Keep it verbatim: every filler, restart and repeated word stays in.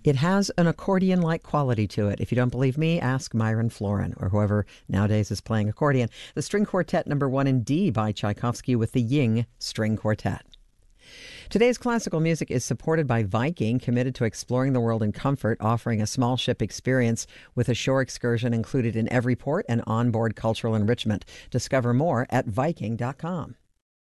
It has an accordion-like quality to it. If you don't believe me, ask Myron Florin or whoever nowadays is playing accordion. The String Quartet number one in D by Tchaikovsky with the Ying String Quartet. Today's classical music is supported by Viking, committed to exploring the world in comfort, offering a small ship experience with a shore excursion included in every port and onboard cultural enrichment. Discover more at Viking dot com.